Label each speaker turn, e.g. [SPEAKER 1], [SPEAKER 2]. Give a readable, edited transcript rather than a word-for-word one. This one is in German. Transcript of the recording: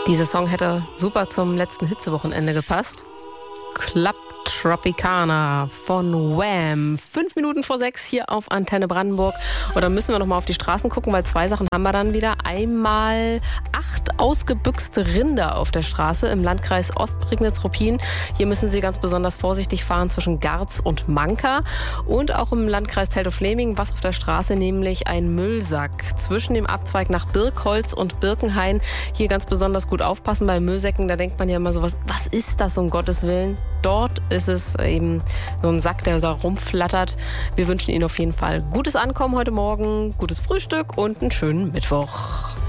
[SPEAKER 1] Dieser Song hätte super zum letzten Hitzewochenende gepasst. Club Tropicana von Wham. 5 Minuten vor 6 hier auf Antenne Brandenburg. Und dann müssen wir noch mal auf die Straßen gucken, weil 2 Sachen haben wir dann wieder. Einmal 8 ausgebüxte Rinder auf der Straße im Landkreis Ostprignitz-Ruppin. Hier müssen Sie ganz besonders vorsichtig fahren zwischen Garz und Manka. Und auch im Landkreis Teltow-Fläming was auf der Straße, nämlich ein Müllsack zwischen dem Abzweig nach Birkholz und Birkenhain. Hier ganz besonders gut aufpassen bei Müllsäcken. Da denkt man ja immer so, was ist das um Gottes Willen? Dort ist es eben so ein Sack, der so rumflattert. Wir wünschen Ihnen auf jeden Fall gutes Ankommen heute Morgen, gutes Frühstück und einen schönen Mittwoch.